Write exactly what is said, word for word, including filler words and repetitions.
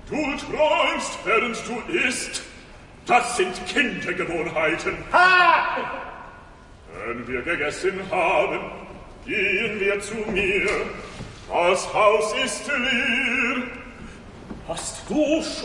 Du träumst, während du isst. Das sind Kindergewohnheiten. Ha! Wenn wir gegessen haben, gehen wir zu mir. Das Haus ist leer. Hast du schon